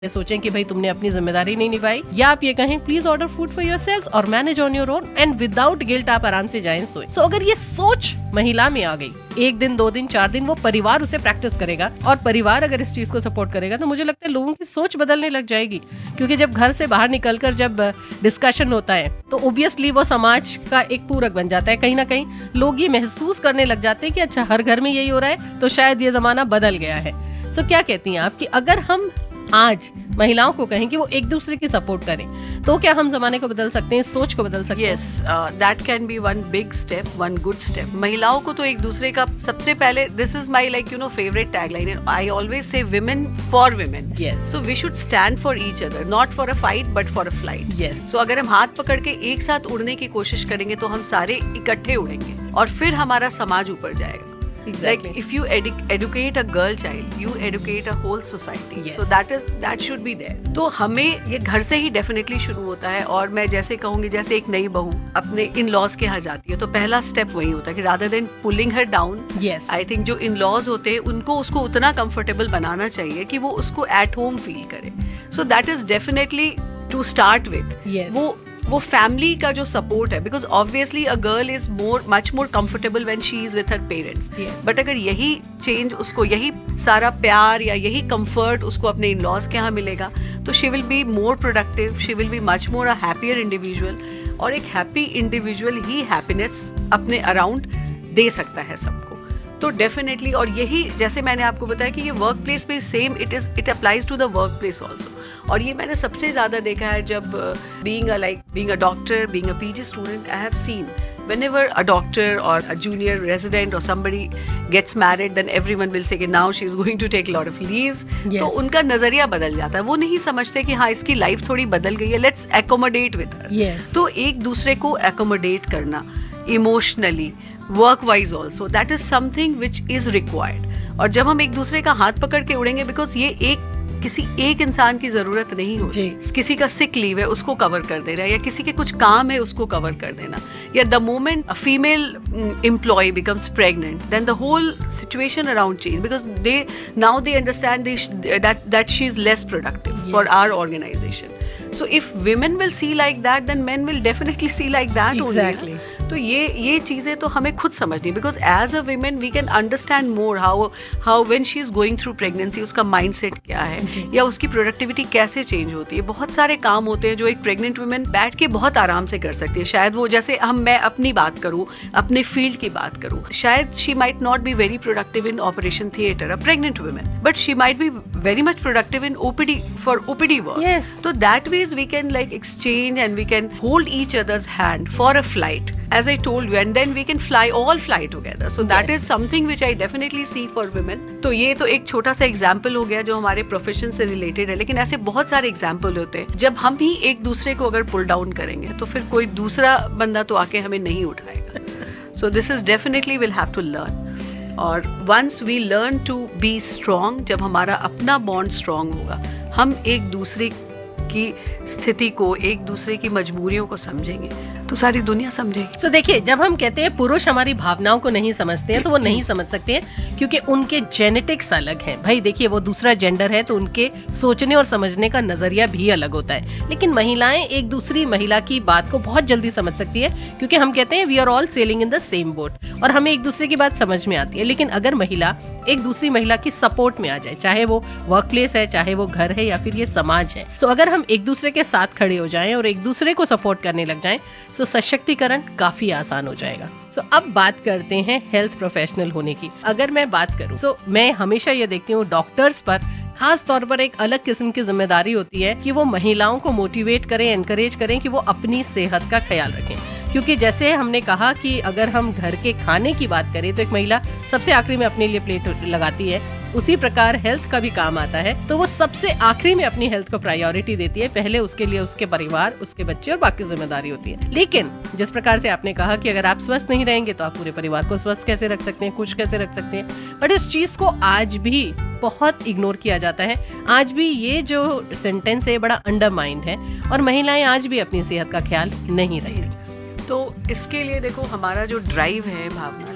सोचें कि भाई तुमने अपनी जिम्मेदारी नहीं निभाई, या आप ये कहें please order food for yourself और manage on your own and without guilt आप आराम से जाएं सोएं। सो अगर ये सोच महिला में आ गई, 1 दिन 2 दिन 4 दिन वो परिवार उसे प्रैक्टिस करेगा और परिवार अगर इस चीज को सपोर्ट करेगा तो मुझे लगता है लोगों की सोच बदलने लग जाएगी। क्योंकि जब घर से बाहर निकलकर जब डिस्कशन होता है तो ओब्वियसली वो समाज का एक पूरक बन जाता है। कहीं ना कहीं लोग ये महसूस करने लग जाते हैं कि अच्छा हर घर में यही हो रहा है तो शायद ये जमाना बदल गया है। सो क्या कहती हैं आप कि अगर हम आज महिलाओं को कहें कि वो एक दूसरे की सपोर्ट करें तो क्या हम जमाने को बदल सकते हैं, सोच को बदल सकते हैं? Yes, that can be one big step, one good step. महिलाओं को तो एक दूसरे का सबसे पहले, this is my like favourite tagline, I always say women for women. So we should stand for each other, not for a fight but for a flight. सो अगर हम हाथ पकड़ के एक साथ उड़ने की कोशिश करेंगे तो हम सारे इकट्ठे उड़ेंगे और फिर हमारा समाज ऊपर जाएगा। Like if you educate a girl child, you educate a whole society. So that should be there. तो हमें ये घर से ही डेफिनेटली शुरू होता है। और मैं जैसे कहूंगी, जैसे एक नई बहू अपने इन लॉज के यहाँ जाती है तो पहला स्टेप वही होता है कि rather than pulling her down, I think जो इन लॉज होते हैं उनको उसको उतना कंफर्टेबल बनाना चाहिए कि वो उसको एट होम फील करे। So that is definitely to start with. वो फैमिली का जो सपोर्ट है, because obviously a girl is much more comfortable when she is with her parents. But अगर यही चेंज उसको, यही सारा प्यार या यही कंफर्ट उसको अपने इन लॉज के यहाँ मिलेगा तो she will be more productive, she will be much more a happier individual. और एक हैप्पी इंडिविजुअल ही हैप्पीनेस अपने अराउंड दे सकता है सबको। तो डेफिनेटली, और यही जैसे मैंने आपको बताया कि ये वर्क प्लेस में same it applies to the work place also. और ये मैंने सबसे ज्यादा देखा है जब being a doctor, being a PG student, I have seen whenever a doctor or a junior resident or somebody gets married, then everyone will say कि now she is going to take a lot of leaves. तो उनका नजरिया बदल जाता है। वो नहीं समझते कि हाँ इसकी लाइफ थोड़ी बदल गई है, let's accommodate with her. तो एक दूसरे को accommodate करना emotionally, work wise also, that is something which is required. और जब हम एक दूसरे का हाथ पकड़ के उड़ेंगे, बिकॉज ये किसी एक इंसान की जरूरत नहीं होती, किसी का सिक लीव है उसको कवर कर देना, या किसी के कुछ काम है उसको कवर कर देना, या the moment a female employ becomes pregnant then the whole situation around change, because they now they understand that she is less productive for our organisation. So if women will see like that, then men will definitely see like that only. तो ये चीजें तो हमें खुद समझनी, because as a women we can understand more how when she is going through pregnancy उसका mindset क्या है, या उसकी productivity कैसे change होती है. बहुत सारे काम होते हैं जो एक pregnant woman बैठ के बहुत आराम से कर सकती है. शायद वो, जैसे मैं अपनी बात करूँ, अपने फील्ड की बात करूँ, शायद she might not be very productive in operation theatre, a pregnant woman, but she might be very much productive in OPD, for OPD work. So that ways we can like exchange and we can hold each other's hand for a flight, as I told you, and then we can all fly together. So that is something which I definitely see for women. तो ये तो एक छोटा सा example हो गया जो हमारे प्रोफेशन से रिलेटेड है, लेकिन ऐसे बहुत सारे एग्जाम्पल होते हैं जब हम ही एक दूसरे को अगर पुल डाउन करेंगे तो फिर कोई दूसरा बंदा तो आके हमें नहीं उठाएगा. So this is definitely we'll have to learn. और once we learn to be strong, जब हमारा अपना बॉन्ड स्ट्रांग होगा, हम एक दूसरे की स्थिति को, एक दूसरे की मजबूरियों को समझेंगे तो सारी दुनिया समझेगी. तो देखिए, जब हम कहते हैं पुरुष हमारी भावनाओं को नहीं समझते हैं तो वो नहीं समझ सकते हैं क्योंकि उनके जेनेटिक्स अलग हैं. भाई देखिए, वो दूसरा जेंडर है तो उनके सोचने और समझने का नजरिया भी अलग होता है. लेकिन महिलाएं एक दूसरी महिला की बात को बहुत जल्दी समझ सकती है क्योंकि हम कहते हैं we are all selling in the same boat, और हमें एक दूसरे की बात समझ में आती है. लेकिन अगर महिला एक दूसरी महिला की सपोर्ट में आ जाए, चाहे वो वर्क प्लेस है, चाहे वो घर है, या फिर ये समाज है, तो अगर हम एक दूसरे के साथ खड़े हो जाएं और एक दूसरे को सपोर्ट करने लग जाएं तो सशक्तिकरण काफी आसान हो जाएगा. तो अब बात करते हैं हेल्थ प्रोफेशनल होने की. अगर मैं बात करूं तो मैं हमेशा ये देखती हूँ डॉक्टर्स पर खास तौर पर एक अलग किस्म की जिम्मेदारी होती है कि वो महिलाओं को मोटिवेट करें, एनकरेज करें कि वो अपनी सेहत का ख्याल रखें. क्योंकि जैसे हमने कहा कि अगर हम घर के खाने की बात करें तो एक महिला सबसे आखिरी में अपने लिए प्लेट लगाती है, उसी प्रकार हेल्थ का भी काम आता है तो वो सबसे आखिरी में अपनी हेल्थ को प्रायोरिटी देती है. पहले उसके लिए उसके परिवार, उसके बच्चे और बाकी जिम्मेदारी होती है. लेकिन जिस प्रकार से आपने कहा कि अगर आप स्वस्थ नहीं रहेंगे तो आप पूरे परिवार को स्वस्थ कैसे रख सकते हैं, खुश कैसे रख सकते हैं, बट इस चीज को आज भी बहुत इग्नोर किया जाता है. आज भी ये जो सेंटेंस है बड़ा अंडरमाइंड है और महिलाएं आज भी अपनी सेहत का ख्याल नहीं रखती. तो इसके लिए देखो, हमारा जो ड्राइव है भावना, लाइक वी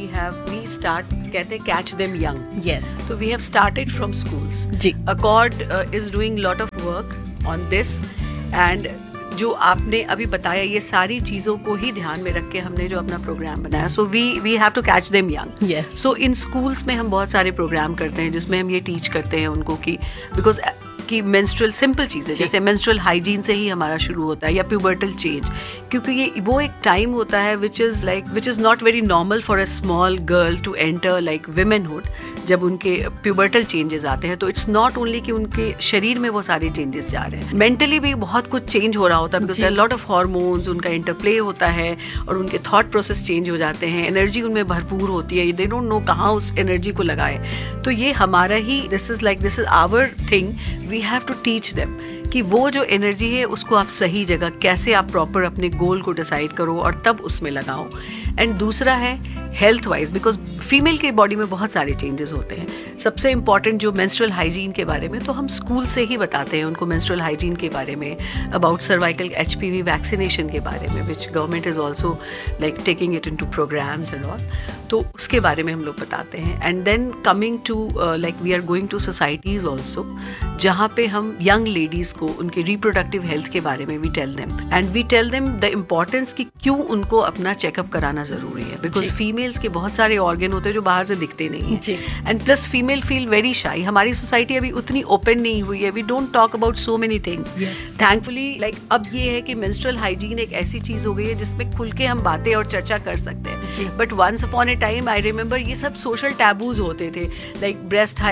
we start, कहते हैं catch them young. Yes. So we have started from schools. Ji. Accord is doing lot of work on this, and जो आपने अभी बताया ये सारी चीज़ों को ही ध्यान में रख के हमने जो अपना प्रोग्राम बनाया. So we have to catch them young. Yes. So in schools में हम बहुत सारे प्रोग्राम करते हैं जिसमें हम ये टीच करते हैं उनको कि बिकॉज कि मेंस्ट्रुअल सिंपल चीज़ें जैसे मेंस्ट्रुअल हाइजीन से ही हमारा शुरू होता है, या प्यूबर्टल चेंज, क्योंकि ये वो एक टाइम होता है which is not very normal for a small girl to enter like विमेनहुड. जब उनके प्यूबर्टल चेंजेस आते हैं तो इट्स नॉट ओनली कि उनके शरीर में वो सारे चेंजेस जा रहे हैं, मेंटली भी बहुत कुछ चेंज हो रहा होता है बिकॉज लॉट ऑफ हार्मोन्स, उनका इंटरप्ले होता है और उनके थॉट प्रोसेस चेंज हो जाते हैं, एनर्जी उनमें भरपूर होती है, दे डोंट नो कहाँ उस एनर्जी को लगाए. तो ये हमारा ही this is our thing. We have to teach them कि वो जो एनर्जी है उसको आप सही जगह कैसे आप प्रॉपर अपने गोल को डिसाइड करो और तब उसमें लगाओ. एंड दूसरा है हेल्थ वाइज, बिकॉज फीमेल के बॉडी में बहुत सारे चेंजेस होते हैं. सबसे इंपॉर्टेंट जो मेंस्ट्रुअल हाइजीन के बारे में तो हम स्कूल से ही बताते हैं उनको मेंस्ट्रुअल हाइजीन के बारे में, अबाउट सर्वाइकल HPV वैक्सीनेशन के बारे में which government is also like taking it into programmes and all. तो उसके बारे में हम लोग बताते हैं. And then coming to like we are going to societies also जहाँ पे हम यंग लेडीज को उनके रिप्रोडक्टिव हेल्थ के बारे में we tell them the importance कि क्यों उनको अपना चेकअप कराना जरूरी है. बिकॉज फीमेल्स के बहुत सारे ऑर्गन होते हैं जो बाहर से दिखते नहीं है. And plus female feel very shy. हमारी सोसाइटी अभी उतनी ओपन नहीं हुई है. We don't talk about so many things. Thankfully like अब ये है कि मेंस्ट्रुअल हाइजीन एक ऐसी चीज हो गई है जिसमें खुल के हम बातें और चर्चा कर सकते हैं. But once upon A time I remember ये सब सोशल टैबूज होते थे, लाइक ब्रेस्ट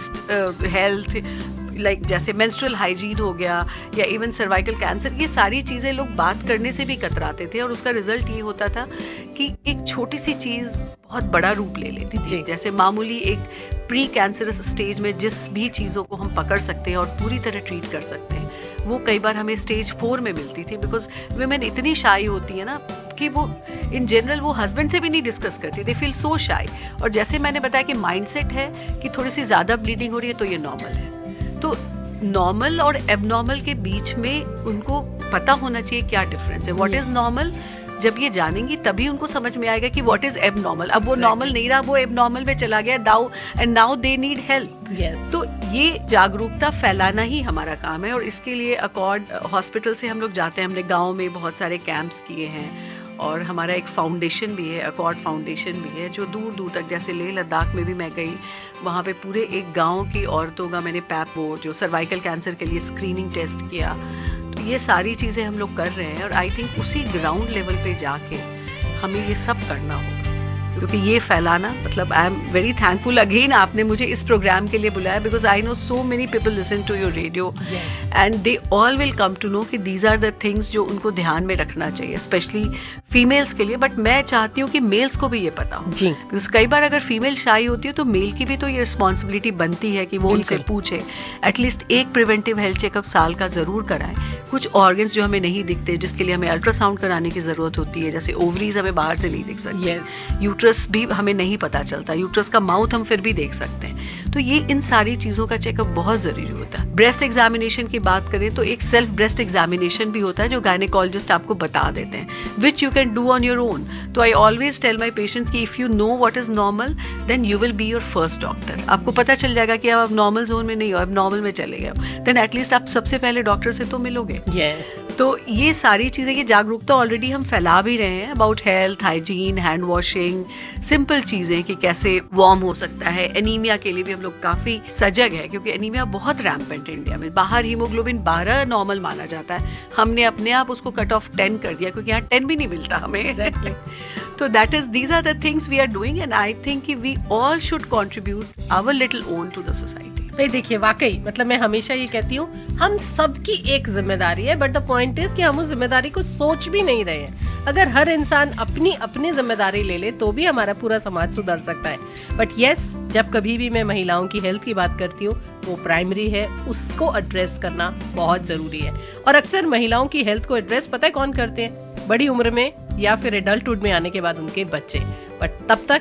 हेल्थ, लाइक जैसे मेंस्ट्रुअल हाइजीन हो गया या इवन सर्वाइकल कैंसर, ये सारी चीज़ें लोग बात करने से भी कतराते थे. और उसका रिजल्ट ये होता था कि एक छोटी सी चीज़ बहुत बड़ा रूप ले लेती थी. जैसे मामूली एक प्री कैंसरस स्टेज में जिस भी चीज़ों को हम पकड़ सकते हैं और पूरी तरह ट्रीट कर सकते हैं, वो कई बार हमें स्टेज 4 में मिलती थी. बिकॉज वुमेन इतनी शाई होती है ना कि वो इन जनरल वो हस्बैंड से भी नहीं डिस्कस करती. दे फील सो शाई. और जैसे मैंने बताया कि माइंडसेट है कि थोड़ी सी ज़्यादा ब्लीडिंग हो रही है तो ये नॉर्मल है. तो नॉर्मल और एबनॉर्मल के बीच में उनको पता होना चाहिए क्या डिफरेंस है. व्हाट इज नॉर्मल, जब ये जानेंगी तभी उनको समझ में आएगा कि व्हाट इज एबनॉर्मल. अब वो नॉर्मल नहीं रहा, वो एबनॉर्मल में चला गया नाउ दे नीड हेल्प. तो ये जागरूकता फैलाना ही हमारा काम है. और इसके लिए अकॉर्ड हॉस्पिटल से हम लोग जाते हैं. हमने गाँव में बहुत सारे कैंप्स किए हैं और हमारा एक फाउंडेशन भी है, अकॉर्ड फाउंडेशन भी है, जो दूर दूर तक, जैसे लेह लद्दाख में भी मैं गई, वहाँ पे पूरे एक गांव की औरतों का मैंने वो जो सर्वाइकल कैंसर के लिए स्क्रीनिंग टेस्ट किया. तो ये सारी चीज़ें हम लोग कर रहे हैं. और आई थिंक उसी ग्राउंड लेवल पे जाके हमें ये सब करना होगा, क्योंकि ये फैलाना, मतलब I am very thankful again आपने मुझे इस प्रोग्राम के लिए बुलाया, because I know so many people listen to your radio and they all will come to know कि दीज आर द थिंग्स जो उनको ध्यान में रखना चाहिए, स्पेशली फीमेल्स के लिए. बट मैं चाहती हूँ कि मेल्स को भी ये पता हो, बिकॉज कई बार अगर फीमेल शाई होती है तो मेल की भी तो ये रिस्पॉन्सिबिलिटी बनती है कि वो उनसे पूछे. एटलीस्ट एक प्रिवेंटिव हेल्थ चेकअप साल का जरूर कराएं. कुछ ऑर्गन्स जो हमें नहीं दिखते, जिसके लिए हमें अल्ट्रासाउंड कराने की जरूरत होती है, जैसे ओवरीज हमें बाहर से नहीं दिख सकते, यूट्रस भी हमें नहीं पता चलता, यूट्रस का माउथ हम फिर भी देख सकते हैं. तो ये इन सारी चीज़ों का चेकअप बहुत ज़रूरी होता है. ब्रेस्ट एग्जामिनेशन की बात करें तो एक सेल्फ ब्रेस्ट एग्जामिनेशन भी होता है जो गायनेकोलॉजिस्ट आपको बता देते हैं, which you can do on your own. तो I always tell my patients कि if you know what is normal then you will be your first doctor. आपको पता चल जाएगा कि आप नॉर्मल जोन में नहीं हो, अब नॉर्मल में चले गए हो, देन एटलीस्ट आप सबसे पहले डॉक्टर से तो मिलोगे. तो ये सारी चीज़ें, ये जागरूकता ऑलरेडी हम फैला भी रहे हैं about health, hygiene, hand washing, simple चीज़ें कि कैसे वार्म हो सकता है. एनीमिया के लिए भी हम लोग काफ़ी सजग है, क्योंकि एनीमिया बहुत रैम्पेंट है इंडिया में. बाहर हीमोग्लोबिन 12 नॉर्मल माना जाता है, हमने अपने आप उसको कट ऑफ 10 कर दिया, क्योंकि यहाँ 10 भी नहीं मिलता हमें. तो that is, these are the things we are doing and I think कि we all should contribute our little own to the society. भाई देखिए, वाकई मतलब मैं हमेशा ये कहती हूँ, हम सबकी एक जिम्मेदारी है, बट द पॉइंट इज कि हम उस जिम्मेदारी को सोच भी नहीं रहे हैं. अगर हर इंसान अपनी अपनी जिम्मेदारी ले ले तो भी हमारा पूरा समाज सुधर सकता है. बट यस, जब कभी भी मैं महिलाओं की हेल्थ की बात करती हूँ, वो प्राइमरी है, उसको एड्रेस करना बहुत जरूरी है. और अक्सर महिलाओं की हेल्थ को एड्रेस पता है कौन करते हैं? बड़ी उम्र में या फिर एडल्टहुड में आने के बाद उनके बच्चे. बट तब तक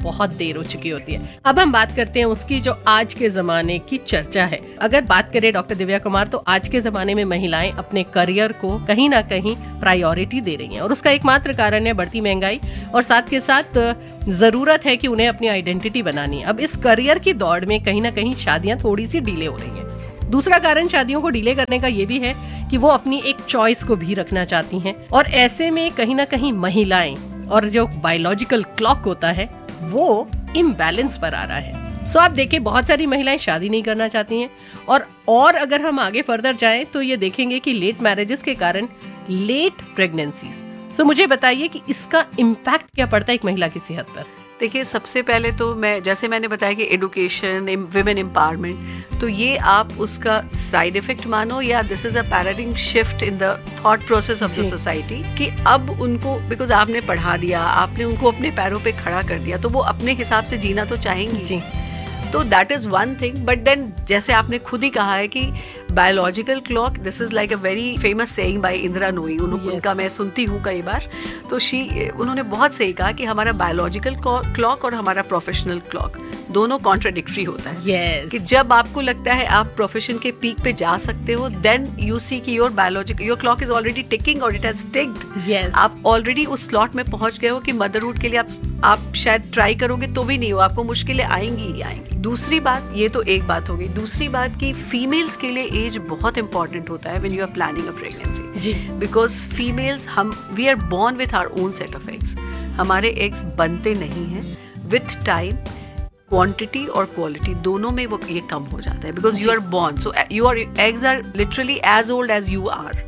बहुत देर हो चुकी होती है। अब हम बात करते हैं उसकी जो आज के जमाने की चर्चा है। अगर बात करें डॉक्टर दिव्या कुमार, तो आज के जमाने में महिलाएं अपने करियर को कहीं ना कहीं प्रायोरिटी दे रही हैं, और उसका एकमात्र कारण है बढ़ती महंगाई, और साथ के साथ जरूरत है कि उन्हें अपनी आइडेंटिटी बनानी है। अब इस करियर की दौड़ में कहीं ना कहीं शादियां थोड़ी सी डिले हो रही हैं। दूसरा कारण शादियों को डिले करने का ये भी है कि वो अपनी एक चॉइस को भी रखना चाहती हैं, और ऐसे में कहीं ना कहीं महिलाएं और जो बायोलॉजिकल क्लॉक होता है वो इम्बैलेंस पर आ रहा है। सो आप देखिए, बहुत सारी महिलाएं शादी नहीं करना चाहती हैं, और अगर हम आगे फर्दर जाएं तो ये देखेंगे कि लेट मैरिजेस के कारण लेट प्रेगनेंसीज। सो मुझे बताइए कि इसका इम्पैक्ट क्या पड़ता है एक महिला की सेहत पर। देखिए, सबसे पहले तो जैसे मैंने बताया कि एडुकेशन, विमेन एम्पावरमेंट, तो ये आप उसका साइड इफेक्ट मानो या this is a paradigm shift in the thought process of the society, कि अब उनको, बिकॉज आपने पढ़ा दिया, आपने उनको अपने पैरों पे खड़ा कर दिया, तो वो अपने हिसाब से जीना तो चाहेंगी जी। तो that is one thing, but then जैसे आपने खुद ही कहा है कि biological clock, this is like a very famous saying bye Indira नोई, उनका मैं सुनती हूँ कई बार। तो उन्होंने बहुत सही कहा कि हमारा बायोलॉजिकल क्लॉक और हमारा प्रोफेशनल क्लॉक दोनों कॉन्ट्राडिक्टरी होता है। कि जब आपको लगता है आप प्रोफेशन के पीक पे जा सकते हो, देन यू सी कि your clock is already ticking और इट हैज टिक्ड। आप ऑलरेडी उस स्लॉट में पहुंच गए हो कि मदरहुड के लिए आप शायद ट्राई करोगे तो भी नहीं हो, आपको मुश्किलें आएंगी ही आएंगी। दूसरी बात, ये तो एक बात हो गई। दूसरी बात कि फीमेल्स के लिए एज बहुत इंपॉर्टेंट होता है when you are planning a pregnancy, because females, we are born with our own set of eggs. हमारे एग्स बनते नहीं हैं, विथ टाइम क्वांटिटी और क्वालिटी दोनों में वो ये कम हो जाता है, because you are born, so your eggs are literally as old age you are.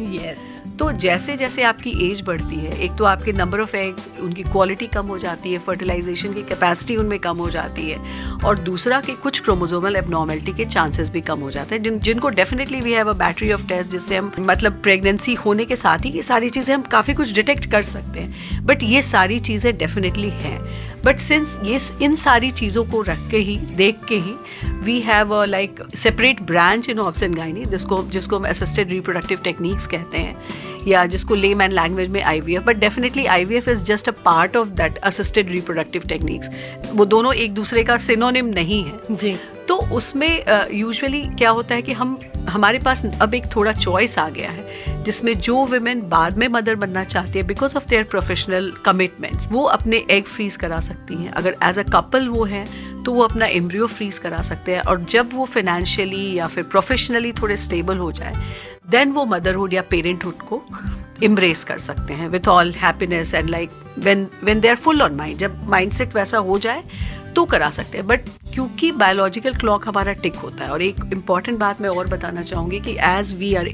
तो जैसे जैसे आपकी एज बढ़ती है, एक तो आपके नंबर ऑफ एग्स, उनकी क्वालिटी कम हो जाती है, फर्टिलाइजेशन की कैपेसिटी उनमें कम हो जाती है, और दूसरा कि कुछ क्रोमोसोमल एबनॉर्मलिटी के चांसेस भी कम हो जाते हैं, जिनको definitely we have a battery of test, जिससे हम मतलब प्रेगनेंसी होने के साथ ही ये सारी चीजें हम काफी कुछ डिटेक्ट कर सकते हैं। बट ये सारी चीजें डेफिनेटली हैं, बट सिंस ये इन सारी चीजों को रख के ही, देख के ही, we have a like separate branch in obs and gynae, जिसको हम असिस्टेड रिप्रोडक्टिव टेक्निक्स कहते हैं, या जिसको लेमैन लैंग्वेज में IVF, but definitely IVF is just a part of that assisted reproductive techniques. वो दोनों एक दूसरे का सिनोनिम नहीं है जी। तो उसमें यूजुअली क्या होता है कि हमारे पास अब एक थोड़ा चॉइस आ गया है, जिसमें जो विमेन बाद में मदर बनना चाहती है because of their professional commitments, वो अपने एग फ्रीज करा सकती हैं। अगर एज अ कपल वो है तो वो अपना एम्ब्रियो फ्रीज करा सकते हैं, और जब वो फाइनेंशियली या फिर प्रोफेशनली थोड़े स्टेबल हो जाए, देन वो मदरहुड या पेरेंटहुड को इम्ब्रेस कर सकते हैं with all happiness and like when they are full on mind. जब माइंडसेट वैसा हो जाए तो करा सकते हैं, बट क्योंकि बायोलॉजिकल क्लॉक हमारा टिक होता है। और एक इम्पॉर्टेंट बात मैं और बताना चाहूंगी कि एज वी आर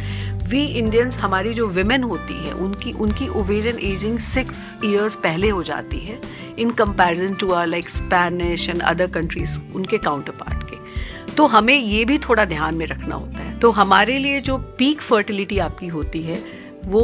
इंडियंस, हमारी जो विमेन होती है उनकी ओवेरियन एजिंग 6 years पहले हो जाती है in comparison to our like Spanish and other countries, उनके काउंटर पार्ट के। तो हमें ये भी थोड़ा ध्यान में रखना होता है। तो हमारे लिए जो पीक फर्टिलिटी आपकी होती है वो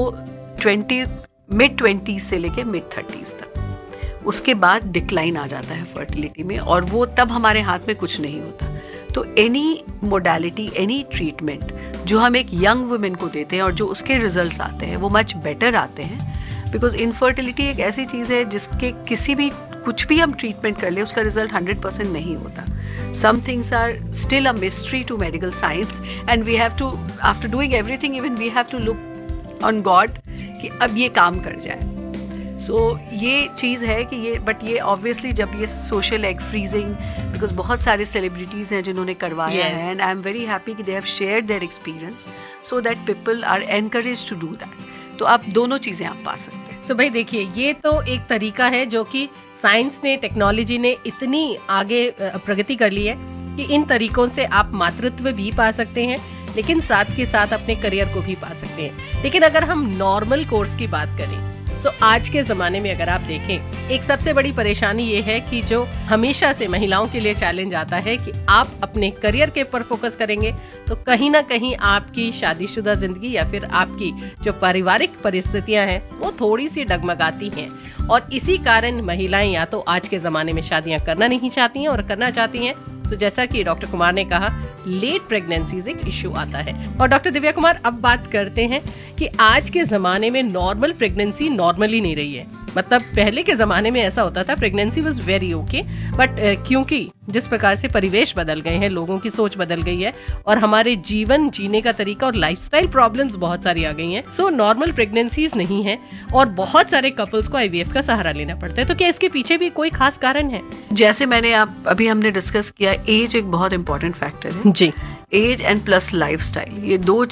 mid-20s से लेके mid-30s तक, उसके बाद डिक्लाइन आ जाता है फर्टिलिटी में, और वो तब हमारे हाथ में कुछ नहीं होता। तो एनी मोडालिटी, एनी ट्रीटमेंट जो हम एक यंग वुमेन को देते हैं और जो उसके रिजल्ट्स आते हैं वो मच बेटर आते हैं, बिकॉज इनफर्टिलिटी एक ऐसी चीज़ है जिसके कुछ भी हम ट्रीटमेंट कर ले उसका रिजल्ट 100% नहीं होता। Some things are still a mystery to medical science, and we have to, after doing everything, even we have to look on God कि अब ये काम कर जाए। सो ये चीज़ है कि ये ऑब्वियसली जब ये सोशल एग फ्रीजिंग, बिकॉज बहुत सारे सेलिब्रिटीज हैं जिन्होंने करवाया है, and I am very happy कि they have shared their experience so that people are encouraged to do that. तो आप दोनों चीजें आप पा सकते हैं। सो भाई देखिए, ये तो एक तरीका है जो कि साइंस ने, टेक्नोलॉजी ने इतनी आगे प्रगति कर ली है कि इन तरीकों से आप मातृत्व भी पा सकते हैं, लेकिन साथ के साथ अपने करियर को भी पा सकते हैं। लेकिन अगर हम नॉर्मल कोर्स की बात करें तो आज के ज़माने में अगर आप देखें, एक सबसे बड़ी परेशानी ये है कि जो हमेशा से महिलाओं के लिए चैलेंज आता है कि आप अपने करियर के ऊपर फोकस करेंगे तो कहीं ना कहीं आपकी शादीशुदा जिंदगी या फिर आपकी जो पारिवारिक परिस्थितियां हैं वो थोड़ी सी डगमगाती हैं, और इसी कारण महिलाएं या तो आज के ज़माने में शादियां करना नहीं चाहती हैं, और करना चाहती हैं तो जैसा कि डॉक्टर कुमार ने कहा लेट प्रेगनेंसीज एक इश्यू आता है। और डॉक्टर दिव्या कुमार, अब बात करते हैं कि आज के जमाने में नॉर्मल प्रेगनेंसी नॉर्मली नहीं रही है। मतलब पहले के जमाने में ऐसा होता था, pregnancy was very okay, but क्योंकि जिस प्रकार से परिवेश बदल गए हैं, लोगों की सोच बदल गई है और हमारे जीवन जीने का तरीका और लाइफस्टाइल प्रॉब्लम्स बहुत सारी आ गई हैं, सो नॉर्मल प्रेगनेंसीज नहीं है और बहुत सारे कपल्स को आईवीएफ का सहारा लेना पड़ता है। तो क्या इसके पीछे भी कोई खास कारण है? जैसे अभी हमने डिस्कस किया, एज एक बहुत इंपॉर्टेंट फैक्टर है जी। एज एंड प्लस लाइफस्टाइल, ये दो